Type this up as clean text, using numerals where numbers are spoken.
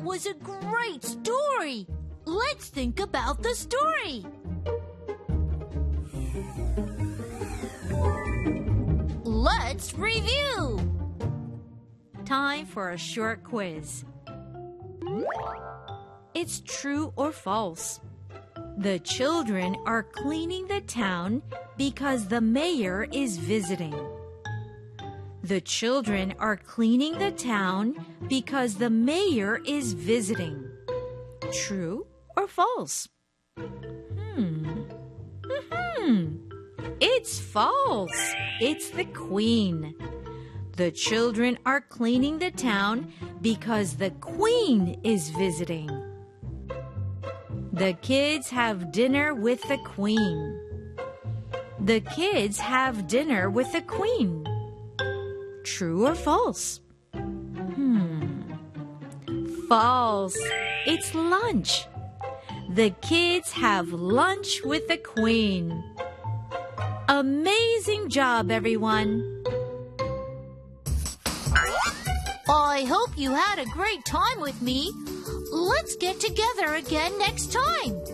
was a great story. Let's think about the story. Let's review. Time for a short quiz. It's true or false? The children are cleaning the town because the mayor is visiting. The children are cleaning the town because the mayor is visiting. True or false? It's false. It's the Queen. The children are cleaning the town because the Queen is visiting. The kids have dinner with the Queen. The kids have dinner with the Queen. True or false? False. It's lunch. The kids have lunch with the Queen. Amazing job, everyone. I hope you had a great time with me. Let's get together again next time.